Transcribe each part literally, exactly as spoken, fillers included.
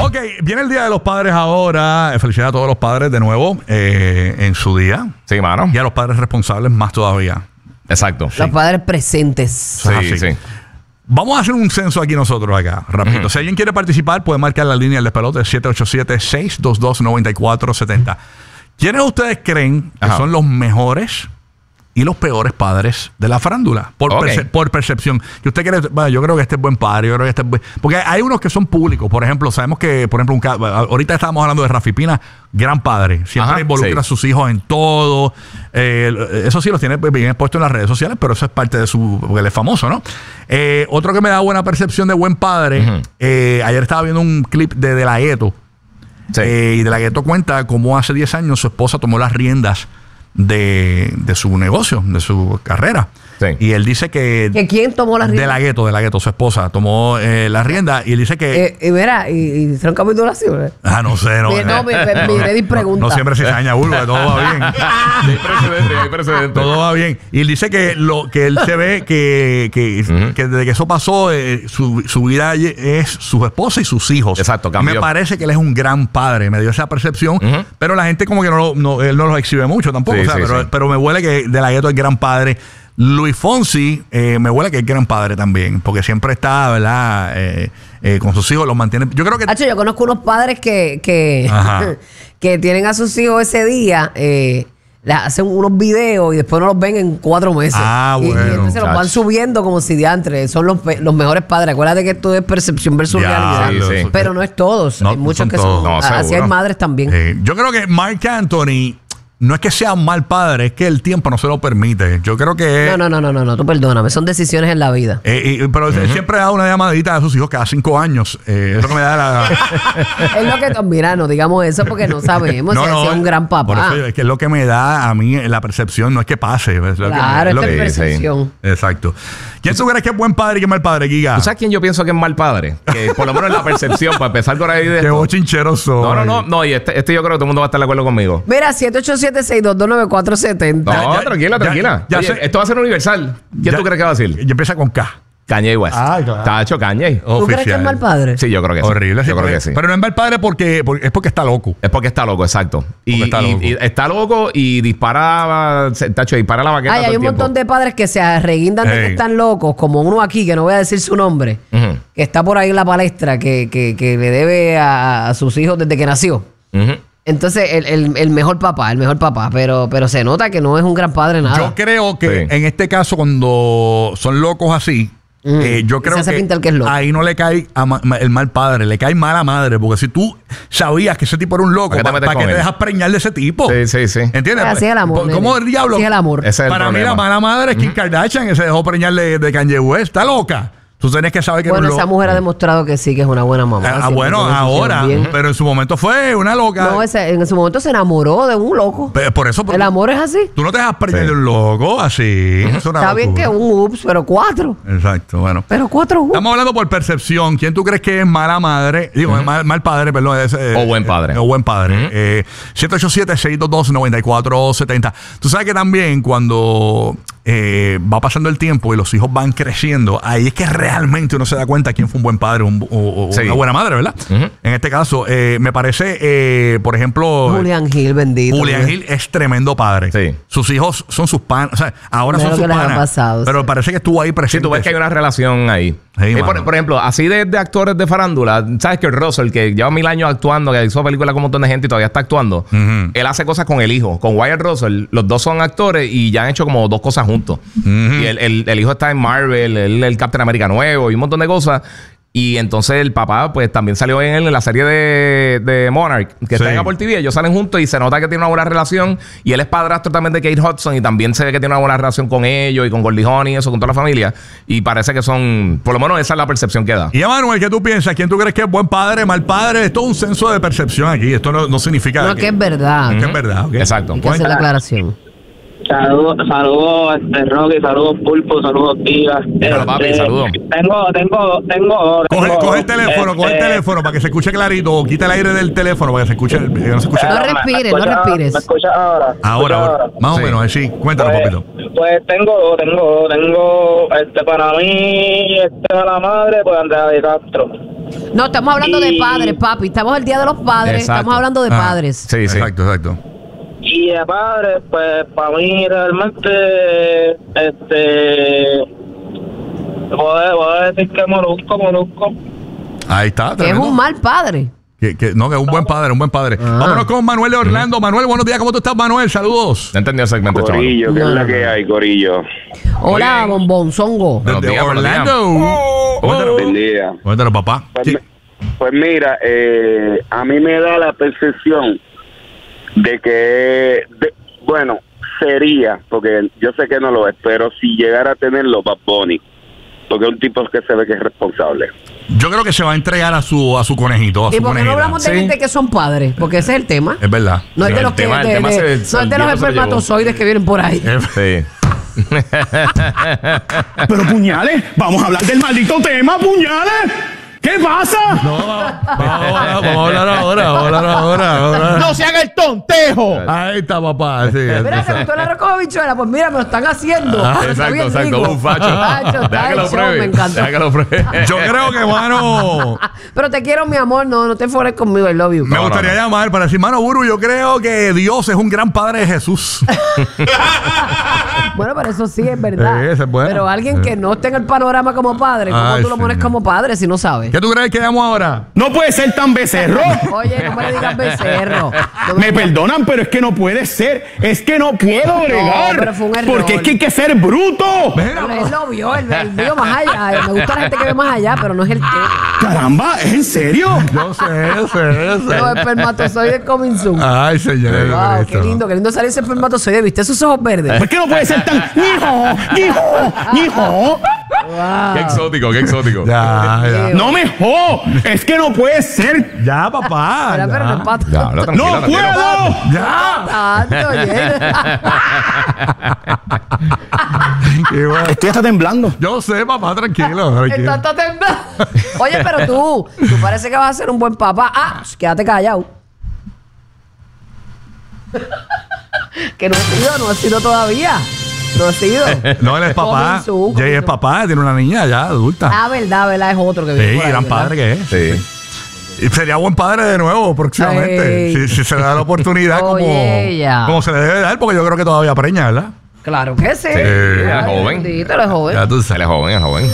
Ok, viene el Día de los Padres ahora. Felicidades a todos los padres de nuevo eh, en su día. Sí, mano. Y a los padres responsables más todavía. Exacto. Los sí. padres presentes. Sí, sí, sí. Vamos a hacer un censo aquí nosotros acá, rapidito. Uh-huh. Si alguien quiere participar, puede marcar la línea del despelote siete ocho siete, seis dos dos, nueve cuatro siete cero. ¿Quiénes ustedes creen que Ajá. son los mejores y los peores padres de la farándula? Por, okay. perce- por percepción. Que usted cree, bueno, yo creo que este es buen padre, yo creo que este es buen... Porque hay unos que son públicos. Por ejemplo, sabemos que, por ejemplo, un ca... ahorita estábamos hablando de Rafi Pina, gran padre. Siempre Ajá, involucra sí. a sus hijos en todo. Eh, eso sí, los tiene bien expuestos en las redes sociales, pero eso es parte de su... porque él es famoso, ¿no? Eh, otro que me da buena percepción de buen padre, uh-huh. eh, ayer estaba viendo un clip de De La Ghetto. Sí. Eh, y De La Ghetto cuenta cómo hace diez años su esposa tomó las riendas de, de su negocio, de su carrera. Sí. Y él dice que... ¿Que quién tomó las riendas? De La Ghetto, De La Ghetto, su esposa, tomó eh, las riendas y él dice que... Eh, y mira, ¿y, y hicieron capitulaciones? Ah, no sé, no. No, mi Reddit pregunta. No, no siempre se daña burlo, todo va bien. Hay precedente, hay precedente. Todo va bien. Y él dice que lo que él se ve que, que, uh-huh. que desde que eso pasó, eh, su, su vida es su esposa y sus hijos. Exacto, cambió. Me parece que él es un gran padre, me dio esa percepción, uh-huh. pero la gente como que no, lo, no él no los exhibe mucho tampoco, sí, o sea, sí, pero, sí. pero me huele que De La Ghetto es gran padre. Luis Fonsi, eh, me huele que es gran padre también, porque siempre está, ¿verdad? Eh, eh, con sus hijos, los mantiene. Yo creo que... Hacho, yo conozco unos padres que que, que tienen a sus hijos ese día, eh, hacen unos videos y después no los ven en cuatro meses. Ah, y, bueno. Y entonces los van subiendo como si diantre. Son los, los mejores padres. Acuérdate que esto es percepción versus ya, realidad. Sí, sí. Pero no es todos. No, hay muchos que son. No, así hay madres también. Eh, yo creo que Marc Anthony... No es que sea un mal padre, es que el tiempo no se lo permite. Yo creo que... No, no, no, no, no, no tú perdóname. Son decisiones en la vida. Eh, y, pero uh-huh. él siempre da una llamadita a sus hijos cada cinco años. Eh, eso que me da la... es lo que... Mira, no digamos eso porque no sabemos no, si no, es un gran papá. Por eso es que es lo que me da a mí la percepción. No es que pase. Es lo claro, que, es, es la percepción. Sí. Exacto. ¿Quién tú crees que es buen padre y que es mal padre, Giga? ¿Tú sabes quién yo pienso que es mal padre? Que por lo menos la percepción, para empezar por ahí de Qué bochincheros son. No, no, no. no y este, este yo creo que todo el mundo va a estar de acuerdo conmigo. Mira, siete ocho siete, seis dos dos, nueve cuatro siete cero. No, ya, tranquila, tranquila. Ya, ya Oye, esto va a ser universal. ¿Quién ya, tú crees que va a decir? Y empieza con K. Kanye West. Ah, claro. Tacho, Kanye. ¿Tú Oficial. crees que es mal padre? Sí, yo creo que sí. Horrible. Yo sí, creo porque, que sí. Pero no es mal padre porque, porque es porque está loco. Es porque está loco, exacto. Y está, y, loco. y está loco y dispara, tacho, dispara la baqueta. Ay, todo hay un el montón de padres que se arreguindan hey. de que están locos, como uno aquí, que no voy a decir su nombre, uh-huh. que está por ahí en la palestra, que, que, que le debe a, a sus hijos desde que nació. Uh-huh. Entonces, el, el, el mejor papá, el mejor papá, pero, pero se nota que no es un gran padre nada. Yo creo que sí. en este caso, cuando son locos así, Mm. Eh, yo creo que, el que es loco. ahí no le cae a ma- el mal padre, le cae mala madre, porque si tú sabías que ese tipo era un loco, ¿para pa, pa qué te dejas preñar de ese tipo? Sí, sí, sí. ¿Entiendes? Así es el amor. ¿Cómo el diablo? Así es el amor. Ese es el Para problema. mí la mala madre es Kim mm. Kardashian, que se dejó preñar de, de Kanye West. Está loca. Tú tienes que saber que bueno, no esa mujer ha demostrado que sí, que es una buena mamá. Ah, bueno, ahora, pero en su momento fue una loca. No, ese, en su momento se enamoró de un loco. Pero por eso. Por, el amor es así. Tú no te dejas preñar sí. de un loco así. Uh-huh. Es una Está bien que un ups, pero cuatro. Exacto, bueno. Pero cuatro ups. Estamos hablando por percepción. ¿Quién tú crees que es mala madre? Digo, uh-huh. mal, mal padre, perdón. Es, eh, o buen padre. Eh, o buen padre. Uh-huh. eh, siete ocho siete, seis dos dos, nueve cuatro siete cero. Tú sabes que también cuando eh, va pasando el tiempo y los hijos van creciendo, ahí es que realmente uno se da cuenta quién fue un buen padre un, o, o sí. una buena madre, ¿verdad? Uh-huh. En este caso, eh, me parece, eh, por ejemplo... Julián Gil, bendito. Julián Gil es tremendo padre. Sí. Sus hijos son sus panas. O sea, ahora Mira son sus panas. Pasado, pero sí. parece que estuvo ahí presente. Sí, tú ves que hay una relación ahí. Sí, eh, por, por ejemplo, así de, de actores de farándula, ¿sabes que Russell, que lleva mil años actuando, que hizo películas con un montón de gente y todavía está actuando, uh-huh. él hace cosas con el hijo, con Wyatt Russell? Los dos son actores y ya han hecho como dos cosas juntos. Uh-huh. Y el, el, el hijo está en Marvel, él el Captain America nuevo y un montón de cosas. Y entonces el papá, pues también salió en, él en la serie de, de Monarch, que sí. está en Apple T V. Ellos salen juntos y se nota que tiene una buena relación. Y él es padrastro también de Kate Hudson y también se ve que tiene una buena relación con ellos y con Goldie Hawn y eso, con toda la familia. Y parece que son, por lo menos esa es la percepción que da. Y Emanuel, ¿qué tú piensas? ¿Quién tú crees que es buen padre, mal padre? Esto es un censo de percepción aquí. Esto no, no significa... No, que, que es verdad. Que uh-huh. es verdad. Okay. Exacto. Hay que hacer la aclaración. Saludos, saludos, este, Rocky, saludos, Pulpo, saludos, Giga. Pero este, papi, saludos. Tengo, tengo, tengo. Coge, tengo coge el teléfono, este, coge el teléfono para que se escuche clarito. O quita el aire del teléfono para que se escuche. Que no se escuche. No respires, no respires. ¿Me escuchas ahora? Ahora, ahora. Más o sí. menos, así. Cuéntanos, pues, papito. Pues tengo dos, tengo dos, tengo, este, para mí, este, a la madre, pues Andrea de Castro. No, estamos hablando Y- de padres, papi. Estamos el Día de los Padres. Exacto. Estamos hablando de Ah, padres. Sí, sí. Exacto, exacto. Y de padre, pues para mí realmente, este, puedo, puedo decir que Molusco, Molusco. Ahí está. Que es tremendo. un mal padre. Que, que- no, que es un buen padre, un buen padre. Ah. Vámonos con Manuel de Orlando. Manuel, buenos días. ¿Cómo tú estás, Manuel? Saludos. No entendí el segmento, chaval. Corillo, ¿qué es la que hay, Corillo? Hola, Muy bien. bombonzongo. Buenos Desde días, buenos Orlando. días. Cuéntanos. Buen día. Cuéntanos, papá. Pues, Sí. mi- pues mira, eh, a mí me da la percepción de que, de- bueno, sería, porque yo sé que no lo es, pero si llegara a tenerlo, Bad Bunny, porque es un tipo que se ve que es responsable. Yo creo que se va a entregar a su, a su conejito, a ¿Y su por qué no conejita. hablamos de Sí. gente que son padres? Porque ese es el tema. Es verdad. No es de El los que tema- el de- tema de- se- no es de el los viento se lo llevó. espermatozoides que vienen por ahí. Es- Sí. Pero puñales, vamos a hablar del maldito tema, puñales. ¿Qué pasa? No, vamos, vamos a- vamos a hablar ahora, vamos a hablar ahora. vamos a hablar. No se haga el tontejo. Ahí está, papá. Sí, Mira, ¿te entonces- gustó el arroz con habichuela? Pues mira, me lo están haciendo. Ah, Pero está exacto, bien exacto. rico. Un facho. Facho, está Deja que lo el show, pruebe. me encantó. Deja que lo pruebe. Yo creo que, mano, Pero te quiero, mi amor. No, no te enfores conmigo. I love you. me No, gustaría no, no. llamar para decir, mano, Buru, yo creo que Dios es un gran padre de Jesús. Bueno, pero eso sí es verdad. Sí, ese es bueno. Pero alguien Sí. que no esté en el panorama como padre, ¿cómo Ay, tú lo pones señor. como padre si no sabes? ¿Qué tú crees que llamo ahora? No puede ser tan becerro. Oye, no me le digas becerro. No Me perdonan, pero es que no puede ser. Es que no puedo bregar. pero fue un error. Porque es que hay que ser bruto. Pero él lo vio, él, él vio más allá. Me gusta la gente que ve más allá, pero no es el tema. Caramba, ¿es en serio? Yo sé, yo sé, yo sé. Los espermatozoides coming soon. Ay, señor. Wow, qué lindo, qué lindo salir ese espermatozoide. ¿Viste esos ojos verdes? ¿Por qué no puede ser tan... ¡Hijo! ¡Hijo! ¡Hijo! Qué exótico, qué exótico. Ya, ya. ¡No me jo! Es que no puede ser. Ya, papá. Pero, pero no es ya. pato. Ya, habla tranquilo, ¡No tranquilo. puedo! Ya. Tanto, oye. Qué bueno. Estoy hasta temblando. Yo sé, papá, tranquilo. tranquilo. Está todo temblando. Oye, pero tú, tú parece que vas a ser un buen papá. Ah, quédate callado. Que no ha sido, no ha sido todavía. No ha sido. No, él es papá. Coming soon, Jay coming es soon. papá, tiene una niña ya adulta. Ah, verdad, verdad, es otro que viene. Sí, por ahí, gran ¿verdad? padre que es. Sí. Y sería buen padre de nuevo próximamente. Ay. Si, si se le da la oportunidad como, Oye, ya. como se le debe dar, porque yo creo que todavía preña, ¿verdad? Claro que sí. Sí, es Ay, joven. bendito, él es joven. Ya tú Él sabes. es joven, es joven.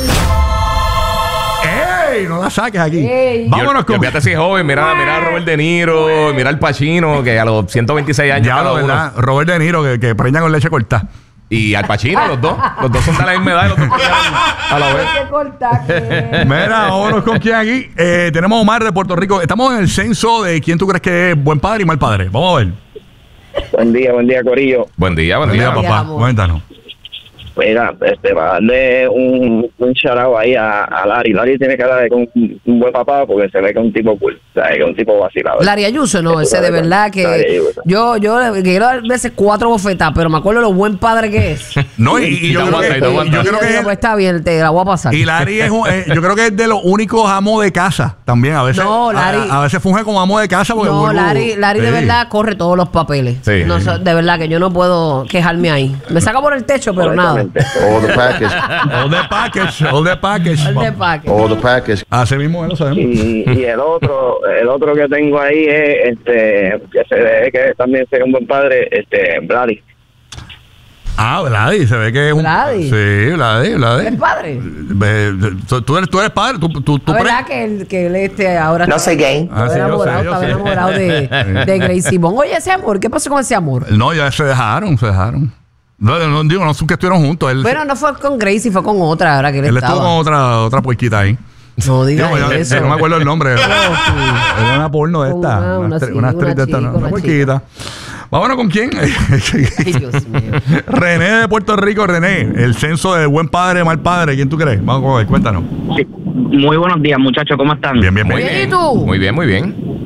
¡Ey! No la saques aquí. Ey. Vámonos Y con. olvídate si es joven. Mira, mira a Robert De Niro, mira al Pacino, que a los ciento veintiséis años Ya cada lo uno. verdad. Robert De Niro, que, que preña con leche cortada. Y al Pacino, los dos. Los dos son de la misma edad y los dos preñan a la vez. Hay que cortar. que- Mira, vámonos con quién aquí. Eh, tenemos a Omar de Puerto Rico. Estamos en el censo de quién tú crees que es buen padre y mal padre. Vamos a ver. Buen día, buen día, Corillo. Buen día, buen Buen día, día. Buen día, papá. amor. Cuéntanos. Mira, este, para darle un, un shout ahí a, a Larry. Larry tiene que darle con un, un buen papá porque se ve que es un tipo cool, o sea, que es un tipo vacilado. Larry Ayuso, no, ese de verdad que Larry Ayuso. yo, yo le quiero dar a veces cuatro bofetadas, pero me acuerdo lo buen padre que es. No, y, y Y yo, te creo aguanta, que, y te aguanta. yo creo que Digo, es- pues está bien, te la voy a pasar. y Larry es un- eh, yo creo que es de los únicos amos de casa también. A veces, No, Larry- a, a veces funge como amo de casa porque No, vuelvo- Larry, Larry de Sí. verdad corre todos los papeles. Sí. No, so- de verdad que yo no puedo quejarme ahí. Me saca por el techo, pero nada. Correctamente. All the package. All the package, all the package. El de paque. All the package. Así mismo lo sabemos. Y, y el otro, el otro que tengo ahí es este, que se ve que también sería un buen padre, este, Vladi. Ah, Vladi, se ve que es un. Vladi. Sí, Vladi, Vladi. ¿El padre? Ve, tú, tú eres, tú eres padre, tú, tú, tú La pre- verdad que él, que él este, ahora No está- soy gay. Ah, estaba sí, yo enamorado, sé, yo estaba sé. enamorado de, de Grace Simón. Oye, ese amor, ¿qué pasó con ese amor? No, ya se dejaron, se dejaron. No, no, digo, no son que estuvieron juntos. Él, Bueno, no fue con Gracie, fue con otra, ahora que él, él estaba. estuvo con otra, otra puerquita ahí. No digas Digo, ya- eso. ya no me acuerdo el nombre. Era sí. una porno de esta. Una- Una, una actri- sí, una actriz una de esta. chica, Una, una una puerquita. Vámonos con quién. Ay, Dios mío. René de Puerto Rico, René. El censo de buen padre, mal padre. ¿Quién tú crees? Vamos a ver, cuéntanos. Sí. Muy buenos días, muchachos, ¿cómo están? Bien, bien, Muy bien. Bien, ¿y bien. tú? Muy bien, muy bien.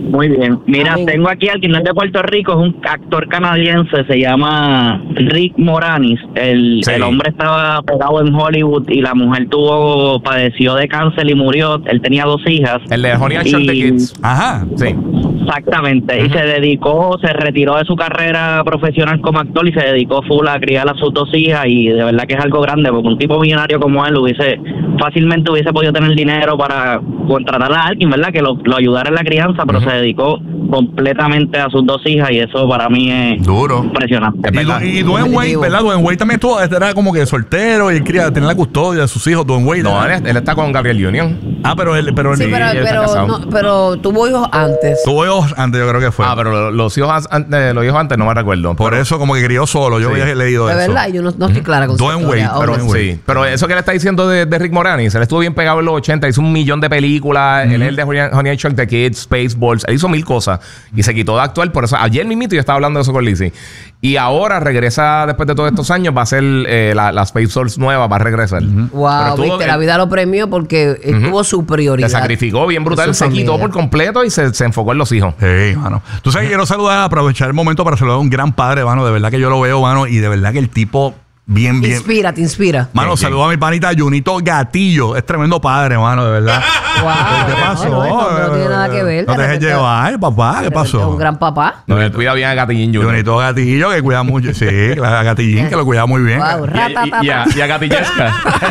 Muy bien. Mira, Amén. tengo aquí al que no es de Puerto Rico, es un actor canadiense, se llama Rick Moranis. El, Sí. el hombre estaba pegado en Hollywood y la mujer tuvo, padeció de cáncer y murió. Él tenía dos hijas. El de Honey I Shrunk the Y- Kids. Ajá. Sí. Exactamente, y se dedicó, se retiró de su carrera profesional como actor y se dedicó full a criar a sus dos hijas, y de verdad que es algo grande, porque un tipo millonario como él hubiese, fácilmente hubiese podido tener dinero para contratar a alguien, ¿verdad? Que lo, lo ayudara en la crianza, pero se dedicó completamente a sus dos hijas, y eso para mí es Duro. impresionante. Es Y, verdad. Du- y Dwayne Wade, Definitivo. ¿verdad? Dwayne Wade también estuvo, era como que soltero y quería tener la custodia de sus hijos, Dwayne Wade. No, ¿verdad? él, él está con Gabriel Union. Ah, pero él, pero él- Sí, pero, él está pero, casado. no, pero tuvo hijos antes. tuvo hijos antes, yo creo que fue. Ah, pero lo- los hijos, an- eh, los hijos antes no me recuerdo. Por Pero- eso como que crió solo, yo Sí. había leído De eso. verdad, yo no, no estoy clara con su Dwayne historia. Wade, pero Ahora, Dwayne Wade. Sí, pero eso que le está diciendo de, de Rick Moranis, él estuvo bien pegado en los ochenta, hizo un millón de películas, él es el de Honey, Honey I Shrunk the Kids, Spaceballs, él hizo mil cosas y se quitó de actuar. Por eso, ayer mismito yo estaba hablando de eso con Lizzie. Y ahora regresa, después de todos estos años, va a ser eh, la, la Spaceballs nueva, va a regresar. Pero wow, estuvo- viste, la él vida lo premió porque él tuvo su prioridad. se sacrificó bien brutal, Su se quitó familia. por completo y se, se enfocó en los hijos. Sí, mano. Tú sabes, quiero saludar, aprovechar el momento para saludar a un gran padre, mano. De verdad que yo lo veo, mano, y de verdad que el tipo, bien, Te bien. inspira, te inspira. Mano, Bien, saludo a mi panita Junito Gatillo. Es tremendo padre, mano, de verdad. Wow, ¿Qué pasó? no, no, no tiene nada que ver. No te De dejes repente- llevar, papá. ¿Qué de repente pasó? Es un gran papá. No, él cuida bien a Gatillín Junior Junito Gatillo, que cuida mucho. Sí, la Gatillín, que lo cuida muy bien. Wow, Y, ratatata. y- y a, y a Gatillesca.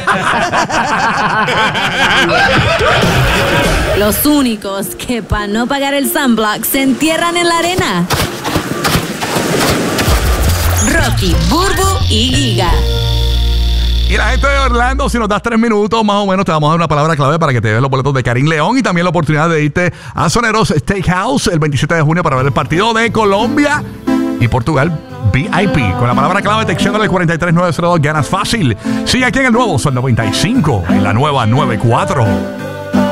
Los únicos que para no pagar el sunblock se entierran en la arena. Rocky, Burbu y Giga. Y la gente de Orlando, si nos das tres minutos, más o menos, te vamos a dar una palabra clave para que te den los boletos de Karim León y también la oportunidad de irte a Soneros Steakhouse el veintisiete de junio para ver el partido de Colombia y Portugal V I P. Con la palabra clave, texteándole el cuatro tres nueve cero dos, ganas fácil. Sigue aquí en el nuevo Sol noventa y cinco, en la nueva noventa y cuatro.